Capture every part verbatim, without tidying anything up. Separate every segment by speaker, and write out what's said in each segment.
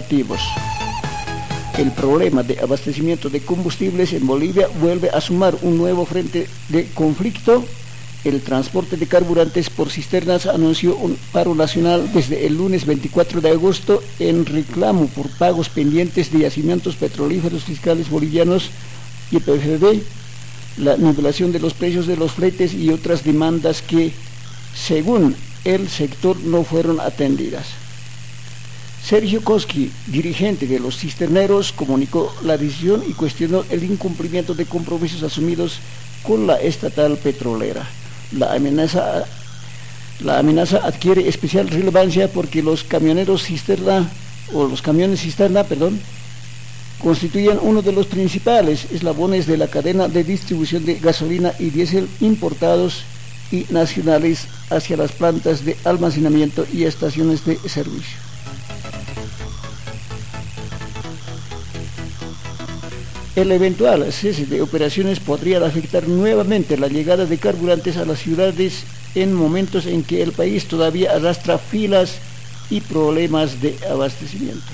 Speaker 1: activos. El problema de abastecimiento de combustibles en Bolivia vuelve a sumar un nuevo frente de conflicto. El transporte de carburantes por cisternas anunció un paro nacional desde el lunes veinticuatro de agosto en reclamo por pagos pendientes de yacimientos petrolíferos fiscales bolivianos y P F B, la nivelación de los precios de los fletes y otras demandas que, según el sector, no fueron atendidas. Sergio Koski, dirigente de los cisterneros, comunicó la decisión y cuestionó el incumplimiento de compromisos asumidos con la estatal petrolera. La amenaza, la amenaza adquiere especial relevancia porque los camioneros cisterna, o los camiones cisterna, perdón, constituyen uno de los principales eslabones de la cadena de distribución de gasolina y diésel importados y nacionales hacia las plantas de almacenamiento y estaciones de servicio. El eventual cese de operaciones podría afectar nuevamente la llegada de carburantes a las ciudades en momentos en que el país todavía arrastra filas y problemas de abastecimiento.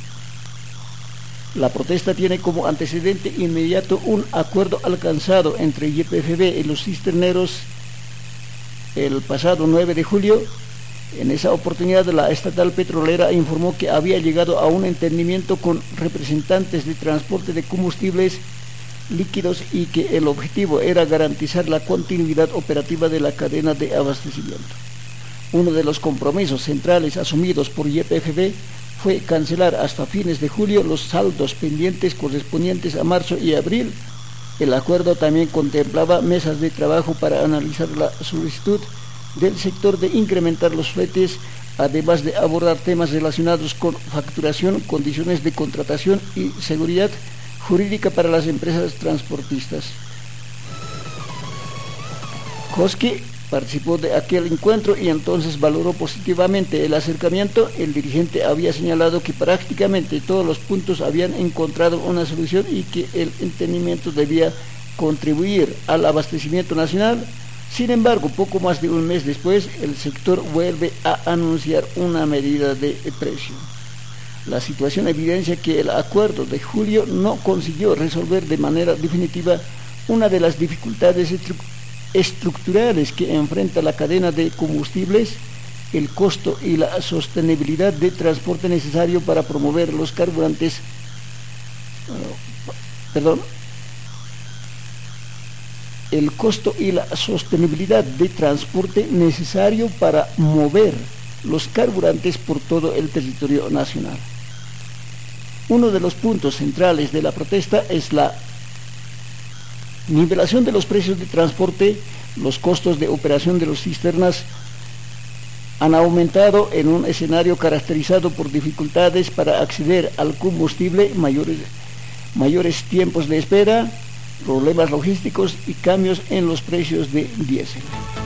Speaker 1: La protesta tiene como antecedente inmediato un acuerdo alcanzado entre Y P F B y los cisterneros el pasado nueve de julio. En esa oportunidad, la estatal petrolera informó que había llegado a un entendimiento con representantes de transporte de combustibles líquidos y que el objetivo era garantizar la continuidad operativa de la cadena de abastecimiento. Uno de los compromisos centrales asumidos por Y P F B fue cancelar hasta fines de julio los saldos pendientes correspondientes a marzo y abril. El acuerdo también contemplaba mesas de trabajo para analizar la solicitud del sector de incrementar los fletes, además de abordar temas relacionados con facturación, condiciones de contratación y seguridad jurídica para las empresas transportistas. Koski participó de aquel encuentro y entonces valoró positivamente el acercamiento. El dirigente había señalado que prácticamente todos los puntos habían encontrado una solución y que el entendimiento debía contribuir al abastecimiento nacional. Sin embargo, poco más de un mes después, el sector vuelve a anunciar una medida de precio. La situación evidencia que el acuerdo de julio no consiguió resolver de manera definitiva una de las dificultades estru- estructurales que enfrenta la cadena de combustibles, el costo y la sostenibilidad de transporte necesario para promover los carburantes, uh, perdón, el costo y la sostenibilidad de transporte necesario para mover los carburantes por todo el territorio nacional. Uno de los puntos centrales de la protesta es la nivelación de los precios de transporte. Los costos de operación de las cisternas han aumentado en un escenario caracterizado por dificultades para acceder al combustible, mayores, mayores tiempos de espera, problemas logísticos y cambios en los precios de diésel.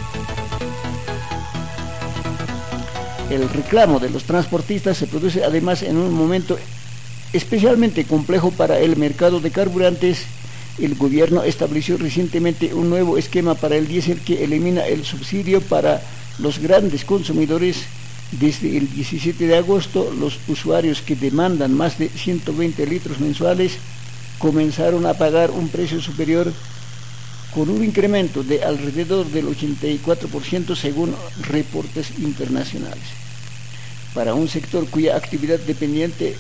Speaker 1: El reclamo de los transportistas se produce además en un momento especialmente complejo para el mercado de carburantes. El gobierno estableció recientemente un nuevo esquema para el diésel que elimina el subsidio para los grandes consumidores. Desde el diecisiete de agosto, los usuarios que demandan más de ciento veinte litros mensuales comenzaron a pagar un precio superior con un incremento de alrededor del ochenta y cuatro por ciento según reportes internacionales. Para un sector cuya actividad dependiente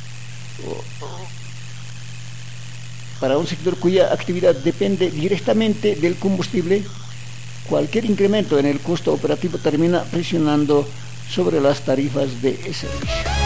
Speaker 1: para un sector cuya actividad depende directamente del combustible, cualquier incremento en el costo operativo termina presionando sobre las tarifas de servicio.